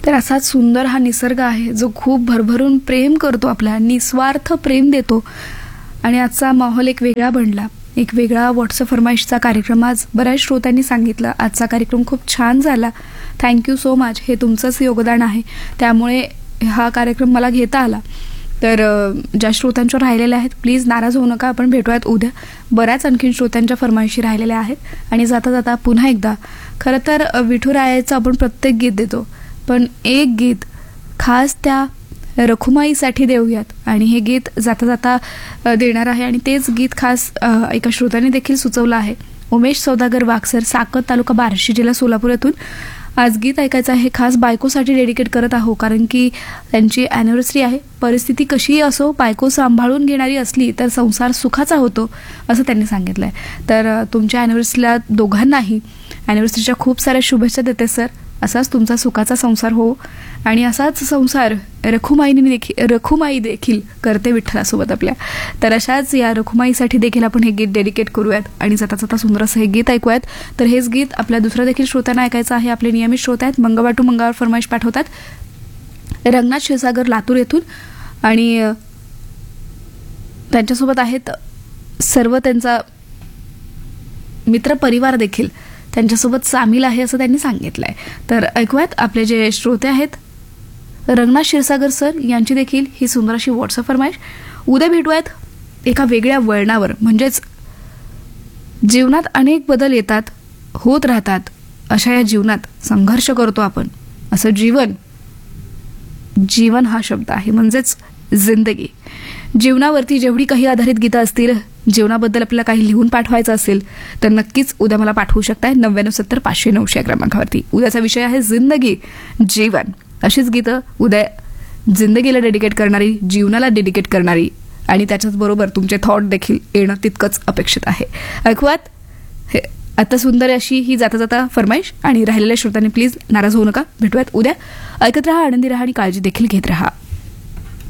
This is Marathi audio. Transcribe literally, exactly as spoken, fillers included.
तर असाच सुंदर हा निसर्ग आहे जो खूप भरभरून प्रेम करतो, आपल्या निस्वार्थ प्रेम देतो. आणि आजचा माहोल एक वेगळा बनला, एक वेगळा व्हॉट्सअप फरमाईशचा कार्यक्रम आज बऱ्याच श्रोत्यांनी सांगितलं. आजचा कार्यक्रम खूप छान झाला. Thank you so much. हे तुमचंच योगदान आहे, त्यामुळे हा कार्यक्रम मला घेता आला. तर ज्या श्रोत्यांच्या राहिलेल्या आहेत प्लीज नाराज होऊ नका, आपण भेटूयात उद्या. बऱ्याच आणखीन श्रोत्यांच्या फरमाईशी राहिलेल्या आहेत. आणि जाता जाता पुन्हा एकदा, खरं तर विठुरायाचं आपण प्रत्येक गीत देतो, पण एक गीत खास त्या रखुमाईसाठी देऊयात. आणि हे गीत जाता जाता देणार आहे, आणि तेच गीत खास एका श्रोत्याने देखील सुचवलं आहे. उमेश सौदागर वाकसर, साकत तालुका बार्शी, जिल्हा सोलापूर येथून आज गीत ऐकायचं आहे. खास बायकोसाठी डेडिकेट करत आहो, कारण की त्यांची ॲनिव्हर्सरी आहे. परिस्थिती कशीही असो, बायको सांभाळून घेणारी असली तर संसार सुखाचा होतो, असं त्यांनी सांगितलं आहे. तर तुमच्या ॲनिव्हर्सरीला दोघांनाही ॲनिव्हर्सरीच्या खूप साऱ्या शुभेच्छा देते सर. असाच तुमचा सुखाचा संसार हो, आणि असाच संसार रखुमाईने देखील रखुमाई देखील करते विठ्ठलासोबत आपल्या. तर अशाच या रखुमाईसाठी देखील आपण हे गीत डेडिकेट करूयात आणि जाता जाता सुंदर असं हे गीत ऐकूयात. तर हेच गीत आपल्या दुसऱ्या देखील श्रोत्यांना ऐकायचं आहे. आपले नियमित श्रोते आहेत, मंगळवार मंगळवार फरमाईश पाठवतात, रंगनाथ क्षीरसागर लातूर येथून. आणि त्यांच्यासोबत आहेत सर्व त्यांचा मित्र परिवार देखील त्यांच्यासोबत सामील आहे, असं त्यांनी सांगितलं आहे. तर ऐकूयात आपले जे श्रोते आहेत रंगनाथ क्षीरसागर सर यांची देखील ही सुंदर अशी व्हॉट्सअप फरमाईश. उद्या भेटूयात एका वेगळ्या वळणावर, म्हणजेच जीवनात अनेक बदल येतात, होत राहतात. अशा या जीवनात संघर्ष करतो आपण. असं जीवन, जीवन हा शब्द आहे म्हणजेच जिंदगी. जीवनावरती जेवढी काही आधारित गीतं असतील, जीवनाबद्दल आपल्याला काही लिहून पाठवायचं असेल तर नक्कीच उद्या मला पाठवू शकताय नव्याण्णव सत्तर पाचशे नऊशे या क्रमांकावरती. उद्याचा विषय आहे जिंदगी, जीवन. अशीच गीतं उद्या जिंदगीला डेडिकेट करणारी, जीवनाला डेडिकेट करणारी, आणि त्याच्याच बरोबर तुमचे थॉट देखील येणं तितकंच अपेक्षित आहे. ऐकूयात हे आता सुंदर अशी ही जाता जाता फरमाईश. आणि राहिलेल्या श्रोत्यांनी प्लीज नाराज होऊ नका. भेटूयात उद्या. ऐकत रहा, आनंदी रहा आणि काळजी देखील घेत रहा.